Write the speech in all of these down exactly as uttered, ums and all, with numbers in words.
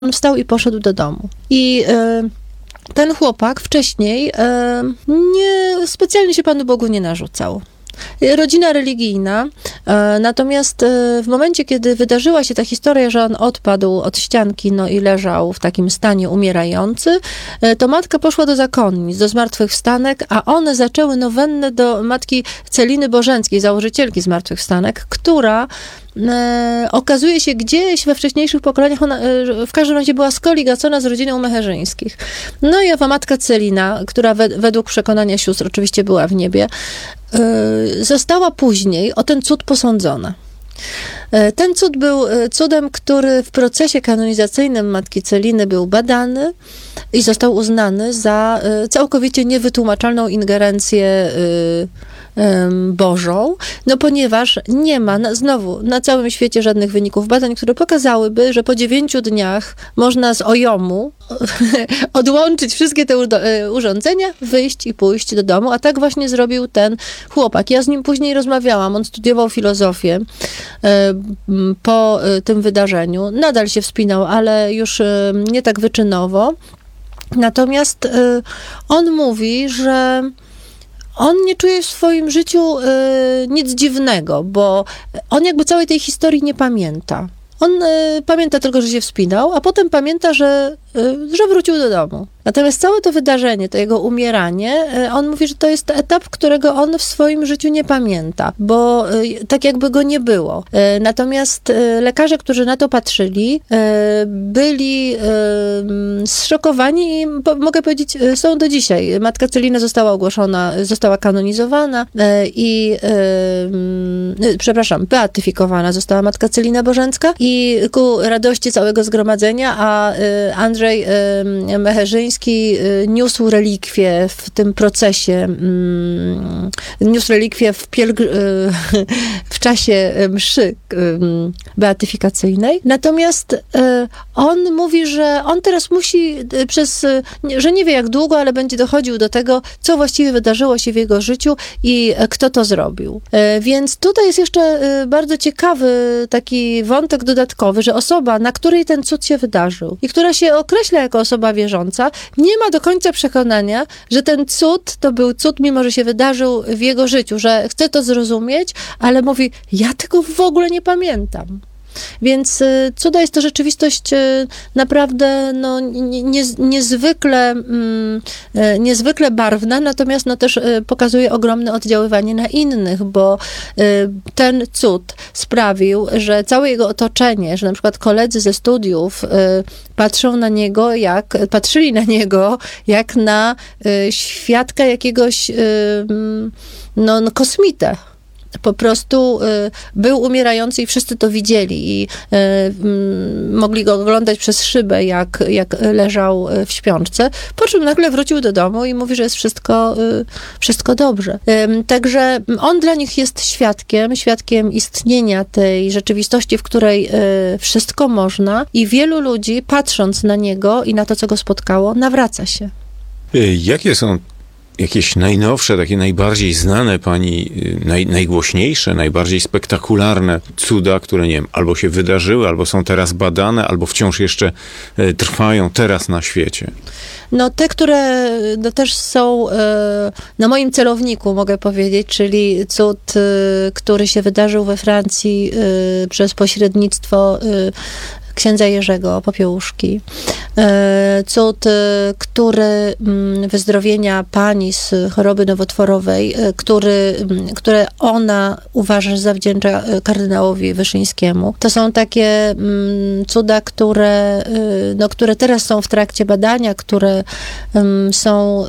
On wstał i poszedł do domu. I y, ten chłopak wcześniej y, nie, specjalnie się Panu Bogu nie narzucał. Rodzina religijna, e, natomiast e, w momencie, kiedy wydarzyła się ta historia, że on odpadł od ścianki, no i leżał w takim stanie umierający, e, to matka poszła do zakonnic, do zmartwychwstanek, a one zaczęły nowennę do matki Celiny Bożenckiej, założycielki zmartwychwstanek, która e, okazuje się gdzieś we wcześniejszych pokoleniach, ona e, w każdym razie była skoligacona z rodziną Mecherzyńskich. No i owa matka Celina, która we, według przekonania sióstr oczywiście była w niebie, została później o ten cud posądzona. Ten cud był cudem, który w procesie kanonizacyjnym matki Celiny był badany i został uznany za całkowicie niewytłumaczalną ingerencję Bożą, no ponieważ nie ma na, znowu na całym świecie żadnych wyników badań, które pokazałyby, że po dziewięciu dniach można z ojomu odłączyć wszystkie te urządzenia, wyjść i pójść do domu, a tak właśnie zrobił ten chłopak. Ja z nim później rozmawiałam, on studiował filozofię po tym wydarzeniu, nadal się wspinał, ale już nie tak wyczynowo. Natomiast on mówi, że on nie czuje w swoim życiu y, nic dziwnego, bo on jakby całej tej historii nie pamięta. On y, pamięta tylko, że się wspinał, a potem pamięta, że, y, że wrócił do domu. Natomiast całe to wydarzenie, to jego umieranie, y, on mówi, że to jest etap, którego on w swoim życiu nie pamięta, bo y, tak jakby go nie było. Y, natomiast y, lekarze, którzy na to patrzyli, y, byli y, zszokowani i po, mogę powiedzieć, y, są do dzisiaj. Matka Celina została ogłoszona, została kanonizowana y, i y, y, przepraszam, beatyfikowana została matka Celina Bożencka i ku radości całego zgromadzenia, a y, Andrzej y, Mecherzyński niósł relikwie w tym procesie, niósł relikwie w, pielgr- w czasie mszy beatyfikacyjnej. Natomiast on mówi, że on teraz musi przez, że nie wie jak długo, ale będzie dochodził do tego, co właściwie wydarzyło się w jego życiu i kto to zrobił. Więc tutaj jest jeszcze bardzo ciekawy taki wątek dodatkowy, że osoba, na której ten cud się wydarzył i która się określa jako osoba wierząca, nie ma do końca przekonania, że ten cud to był cud, mimo że się wydarzył w jego życiu, że chce to zrozumieć, ale mówi, ja tego w ogóle nie pamiętam. Więc cuda jest to rzeczywistość naprawdę no, nie, nie, niezwykle, mm, niezwykle barwna, natomiast no, też pokazuje ogromne oddziaływanie na innych, bo ten cud sprawił, że całe jego otoczenie, że na przykład koledzy ze studiów patrzą na niego jak, patrzyli na niego jak na świadka jakiegoś no, no kosmitę. Po prostu y, był umierający i wszyscy to widzieli i y, y, mogli go oglądać przez szybę, jak, jak leżał w śpiączce, po czym nagle wrócił do domu i mówi, że jest wszystko, y, wszystko dobrze. Y, także on dla nich jest świadkiem, świadkiem istnienia tej rzeczywistości, w której y, wszystko można i wielu ludzi, patrząc na niego i na to, co go spotkało, nawraca się. Jakie są jakieś najnowsze, takie najbardziej znane pani, naj, najgłośniejsze, najbardziej spektakularne cuda, które, nie wiem, albo się wydarzyły, albo są teraz badane, albo wciąż jeszcze trwają teraz na świecie? No te, które no, też są na moim celowniku, mogę powiedzieć, czyli cud, który się wydarzył we Francji przez pośrednictwo księdza Jerzego Popiełuszki. Cud, który wyzdrowienia pani z choroby nowotworowej, który, które ona uważa, że zawdzięcza kardynałowi Wyszyńskiemu. To są takie cuda, które, no, które teraz są w trakcie badania, które są...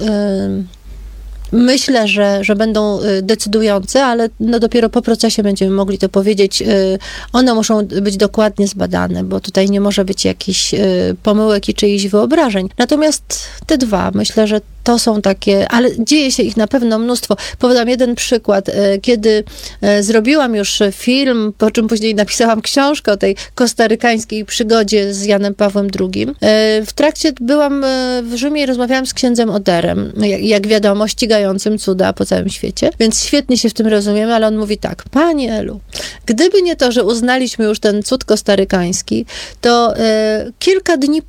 Myślę, że, że będą decydujące, ale no dopiero po procesie będziemy mogli to powiedzieć. One muszą być dokładnie zbadane, bo tutaj nie może być jakichś pomyłek i czyichś wyobrażeń. Natomiast te dwa, myślę, że to są takie, ale dzieje się ich na pewno mnóstwo. Podam jeden przykład. Kiedy zrobiłam już film, po czym później napisałam książkę o tej kostarykańskiej przygodzie z Janem Pawłem drugim. W trakcie byłam w Rzymie i rozmawiałam z księdzem Oderem, jak wiadomo, ścigającym cuda po całym świecie, więc świetnie się w tym rozumiemy, ale on mówi tak: Pani Elu, gdyby nie to, że uznaliśmy już ten cud kostarykański, to kilka dni